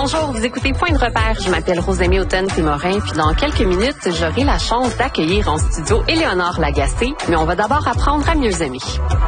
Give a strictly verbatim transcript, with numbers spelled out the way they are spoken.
Bonjour, vous écoutez Point de repère. Je m'appelle Rosemée Houghton-Témorin, puis dans quelques minutes, j'aurai la chance d'accueillir en studio Éléonore Lagacé, mais on va d'abord apprendre à mieux aimer.